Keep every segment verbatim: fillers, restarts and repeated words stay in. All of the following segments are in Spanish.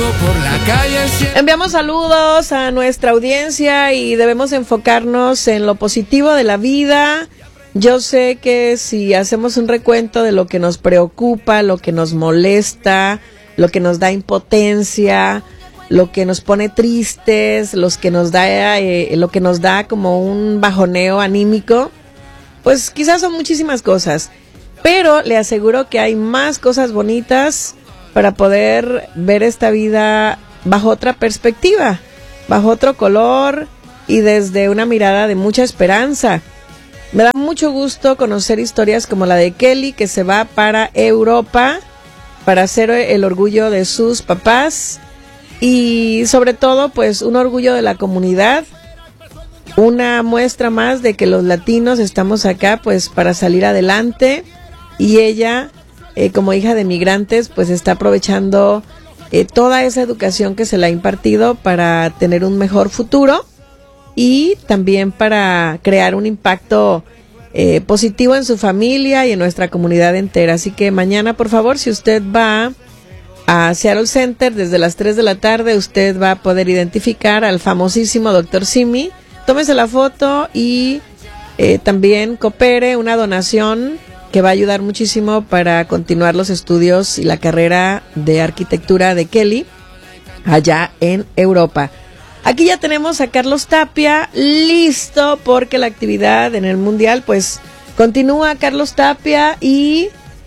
por la calle. Enviamos saludos a nuestra audiencia y debemos enfocarnos en lo positivo de la vida. Yo sé que si hacemos un recuento de lo que nos preocupa, lo que nos molesta, lo que nos da impotencia, lo que nos pone tristes, los que nos da, eh, lo que nos da como un bajoneo anímico, pues quizás son muchísimas cosas, pero le aseguro que hay más cosas bonitas para poder ver esta vida bajo otra perspectiva, bajo otro color y desde una mirada de mucha esperanza. Me da mucho gusto conocer historias como la de Kelly, que se va para Europa para ser el orgullo de sus papás y sobre todo pues un orgullo de la comunidad, una muestra más de que los latinos estamos acá pues para salir adelante y ella eh, como hija de migrantes pues está aprovechando eh, toda esa educación que se le ha impartido para tener un mejor futuro y también para crear un impacto eh, positivo en su familia y en nuestra comunidad entera. Así que mañana, por favor, si usted va a Seattle Center desde las tres de la tarde, usted va a poder identificar al famosísimo doctor Simi. Tómese la foto y eh, también coopere una donación que va a ayudar muchísimo para continuar los estudios y la carrera de arquitectura de Kelly allá en Europa. Aquí ya tenemos a Carlos Tapia listo porque la actividad en el Mundial pues continúa. Carlos Tapia, y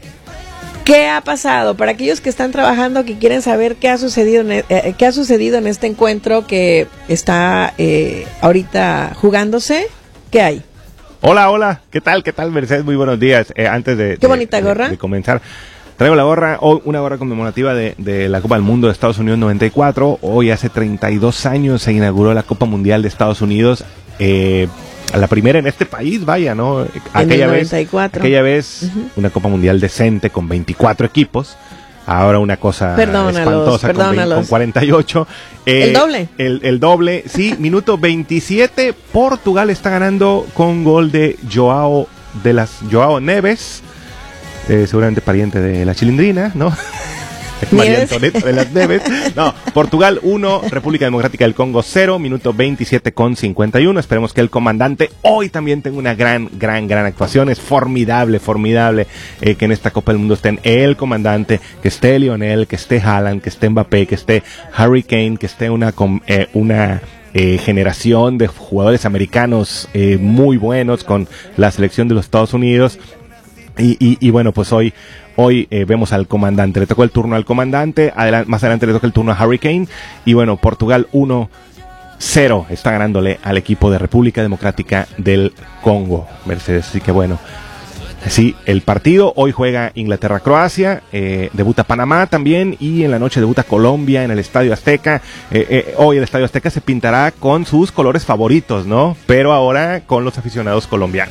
¿qué ha pasado? Para aquellos que están trabajando, que quieren saber qué ha sucedido en, eh, qué ha sucedido en este encuentro que está eh, ahorita jugándose, ¿qué hay? Hola, hola, ¿qué tal? ¿Qué tal, Mercedes? Muy buenos días. Eh, antes de, qué bonita de, gorra. De, de comenzar, traigo la gorra, hoy una gorra conmemorativa de, de la Copa del Mundo de Estados Unidos noventa y cuatro. Hoy hace treinta y dos años se inauguró la Copa Mundial de Estados Unidos, eh, la primera en este país, vaya, ¿no? Aquella en el noventa y cuatro. Vez, aquella vez uh-huh. Una Copa Mundial decente con veinticuatro equipos. Ahora una cosa perdónalos, espantosa perdónalos. Con, veinte, con cuarenta y ocho. Eh, ¿El doble? El, el doble, sí, minuto veintisiete. Portugal está ganando con gol de Joao, de las, Joao Neves, eh, seguramente pariente de la Chilindrina, ¿no? María Antonieta de las Neves. No, Portugal uno, República Democrática del Congo cero, minuto veintisiete con cincuenta y uno. Esperemos que el comandante hoy también tenga una gran, gran, gran actuación. Es formidable, formidable eh, que en esta Copa del Mundo estén el comandante, que esté Lionel, que esté Haaland, que esté Mbappé, que esté Harry Kane, que esté una, eh, una eh, generación de jugadores americanos eh, muy buenos con la selección de los Estados Unidos. Y, y, y bueno, pues hoy Hoy eh, vemos al comandante, le tocó el turno al comandante, adelan- más adelante le toca el turno a Harry Kane, y bueno, Portugal uno cero está ganándole al equipo de República Democrática del Congo, Mercedes. Así que bueno, sí, el partido, hoy juega Inglaterra-Croacia, eh, debuta Panamá también, y en la noche debuta Colombia en el Estadio Azteca. Eh, eh, hoy el Estadio Azteca se pintará con sus colores favoritos, ¿no? Pero ahora con los aficionados colombianos.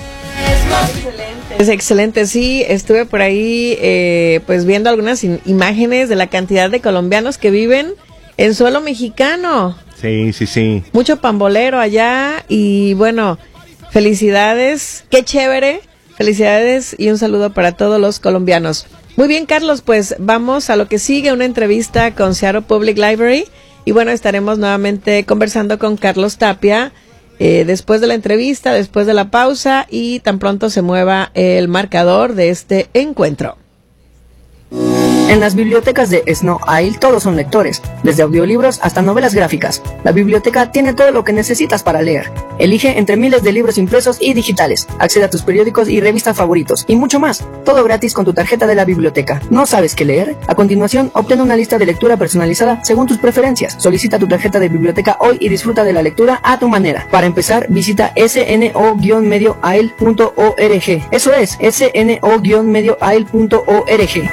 Es excelente, sí, estuve por ahí eh, pues viendo algunas in- imágenes de la cantidad de colombianos que viven en suelo mexicano. Sí, sí, sí. Mucho pambolero allá y bueno, felicidades, qué chévere, felicidades y un saludo para todos los colombianos. Muy bien, Carlos, pues vamos a lo que sigue, una entrevista con Seattle Public Library y bueno, estaremos nuevamente conversando con Carlos Tapia Eh, después de la entrevista, después de la pausa y tan pronto se mueva el marcador de este encuentro. En las bibliotecas de Snow Isle todos son lectores, desde audiolibros hasta novelas gráficas. La biblioteca tiene todo lo que necesitas para leer. Elige entre miles de libros impresos y digitales. Accede a tus periódicos y revistas favoritos y mucho más. Todo gratis con tu tarjeta de la biblioteca. ¿No sabes qué leer? A continuación, obtén una lista de lectura personalizada según tus preferencias. Solicita tu tarjeta de biblioteca hoy y disfruta de la lectura a tu manera. Para empezar, visita s n o guion medio aisle punto org. Eso es, s n o guion medio aisle punto org.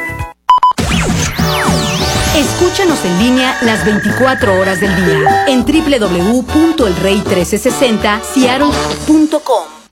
Escúchanos en línea las veinticuatro horas del día en doble u doble u doble u punto el rey mil trescientos sesenta seattle punto com.